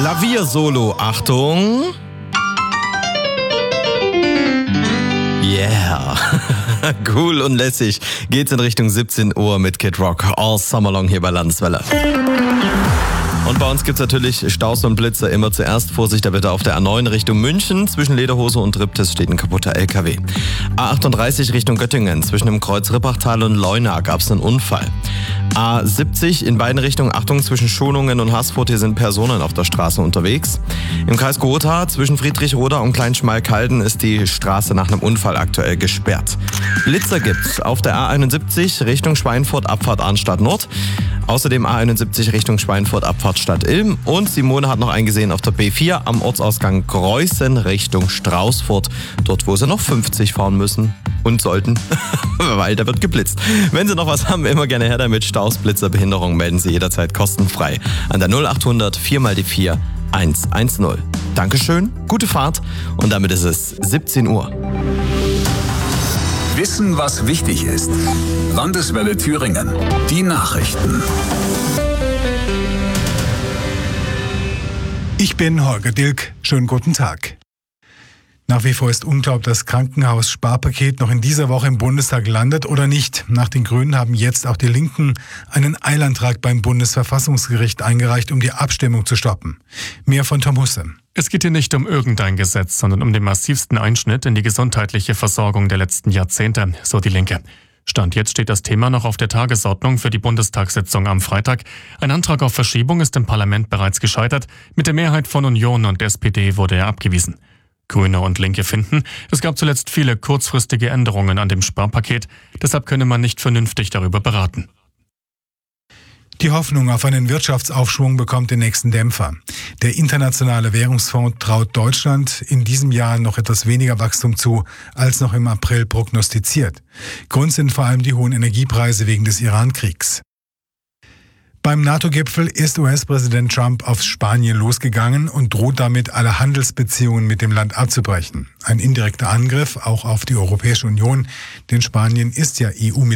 Klaviersolo, Achtung. Yeah. Cool und lässig geht's in Richtung 17 Uhr mit Kid Rock. All Summer Long hier bei Landeswelle. Und bei uns gibt's natürlich Staus und Blitze. Immer zuerst Vorsicht da bitte auf der A9 Richtung München. Zwischen Lederhose und Ribtis steht ein kaputter LKW. A38 Richtung Göttingen. Zwischen dem Kreuz Rippachtal und Leuna gab's einen Unfall. A70 in beiden Richtungen, Achtung, zwischen Schonungen und Haßfurt, hier sind Personen auf der Straße unterwegs. Im Kreis Gotha zwischen Friedrichroda und Kleinschmalkalden ist die Straße nach einem Unfall aktuell gesperrt. Blitzer gibt's auf der A71 Richtung Schweinfurt, Abfahrt Arnstadt Nord. Außerdem A71 Richtung Schweinfurt, Abfahrt Stadt Ilm. Und Simone hat noch eingesehen auf der B4 am Ortsausgang Greußen Richtung Straußfurt. Dort, wo sie noch 50 fahren müssen und sollten, weil da wird geblitzt. Wenn Sie noch was haben, immer gerne her damit. Staus, Blitzer, Behinderung melden Sie jederzeit kostenfrei an der 0800 4x4 110. Dankeschön, gute Fahrt und damit ist es 17 Uhr. Wissen, was wichtig ist. Landeswelle Thüringen. Die Nachrichten. Ich bin Holger Dilk. Schönen guten Tag. Nach wie vor ist unklar, ob das Krankenhaus-Sparpaket noch in dieser Woche im Bundestag landet oder nicht. Nach den Grünen haben jetzt auch die Linken einen Eilantrag beim Bundesverfassungsgericht eingereicht, um die Abstimmung zu stoppen. Mehr von Tom Husse. Es geht hier nicht um irgendein Gesetz, sondern um den massivsten Einschnitt in die gesundheitliche Versorgung der letzten Jahrzehnte, so die Linke. Stand jetzt steht das Thema noch auf der Tagesordnung für die Bundestagssitzung am Freitag. Ein Antrag auf Verschiebung ist im Parlament bereits gescheitert. Mit der Mehrheit von Union und SPD wurde er abgewiesen. Grüne und Linke finden, es gab zuletzt viele kurzfristige Änderungen an dem Sparpaket. Deshalb könne man nicht vernünftig darüber beraten. Die Hoffnung auf einen Wirtschaftsaufschwung bekommt den nächsten Dämpfer. Der Internationale Währungsfonds traut Deutschland in diesem Jahr noch etwas weniger Wachstum zu, als noch im April prognostiziert. Grund sind vor allem die hohen Energiepreise wegen des Iran-Kriegs. Beim NATO-Gipfel ist US-Präsident Trump auf Spanien losgegangen und droht damit, alle Handelsbeziehungen mit dem Land abzubrechen. Ein indirekter Angriff auch auf die Europäische Union, denn Spanien ist ja EU-Mitglied.